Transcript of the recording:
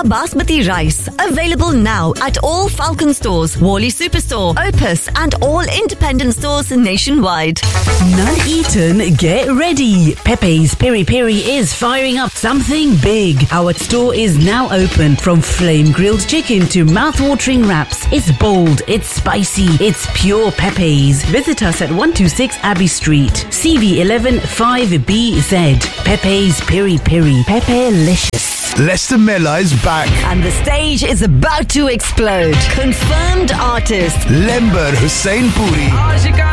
Purana Basmati rice. Available now at all Falcon stores, Worley Superstore, Opus and all independent stores nationwide. Nuneaton, get ready. Pepe's Piri Piri is firing up something big. Our store is now open. From flame grilled chicken to mouth-watering wraps. It's bold, it's spicy, it's pure Pepe's. Visit us at 126 Abbey Street, CV11 5BZ. Pepe's Piri Piri. Pepe-licious. Lester Mella is back. And the stage is about to explode. Confirmed artist Lember Hussain Puri.